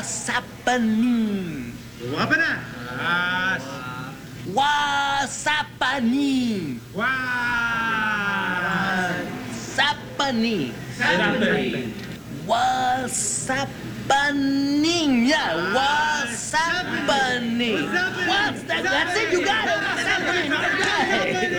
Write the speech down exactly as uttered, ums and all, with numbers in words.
What's happening? Wapa na! As. What's happening? One. Happening. Happening. What's happening? Yeah, what's happening? What's happening? What's that? That's it, you got it. What's happening? All right.